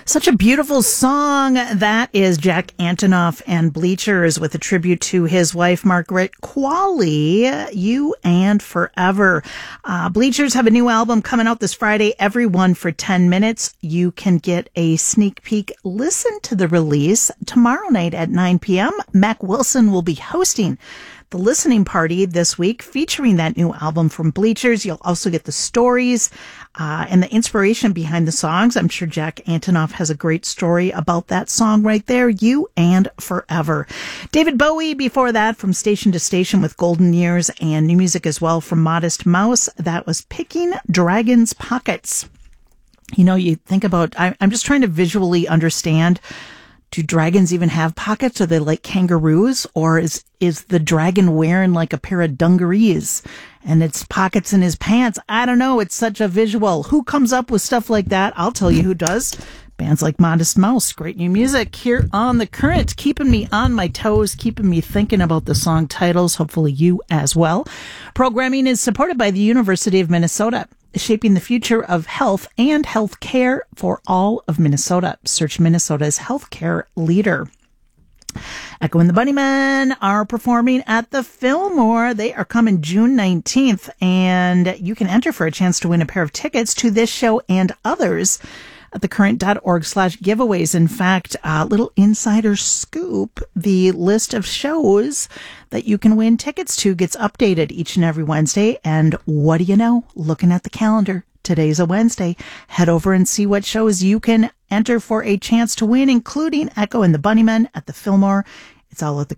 Such a beautiful song. That is Jack Antonoff and Bleachers with a tribute to his wife, Margaret Qualley, You and Forever. Bleachers have a new album coming out this Friday, Everyone for 10 Minutes. You can get a sneak peek. Listen to the release tomorrow night at 9 p.m. Mac Wilson will be hosting the listening party this week featuring that new album from Bleachers. You'll also get the stories and the inspiration behind the songs. I'm sure Jack Antonoff has a great story about that song right there, You and Forever. David Bowie before that from Station to Station with Golden Years, and new music as well from Modest Mouse. That was Picking Dragon's Pockets. You know, you think about, I'm just trying to visually understand, do dragons even have pockets? Are they like kangaroos? Or is the dragon wearing like a pair of dungarees and it's pockets in his pants? I don't know. It's such a visual. Who comes up with stuff like that? I'll tell you who does. Bands like Modest Mouse. Great new music here on The Current, keeping me on my toes, keeping me thinking about the song titles. Hopefully you as well. Programming is supported by the University of Minnesota, shaping the future of health and health care for all of Minnesota. Search Minnesota's healthcare leader. Echo and the Bunnymen are performing at the Fillmore. They are coming June 19th, and you can enter for a chance to win a pair of tickets to this show and others at thecurrent.org/giveaways. In fact, a little insider scoop, the list of shows that you can win tickets to gets updated each and every Wednesday. And what do you know? Looking at the calendar, today's a Wednesday. Head over and see what shows you can enter for a chance to win, including Echo and the Bunnymen at the Fillmore. It's all at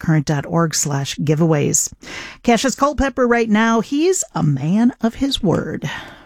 thecurrent.org/giveaways. Cassius Culpepper right now, he's a man of his word.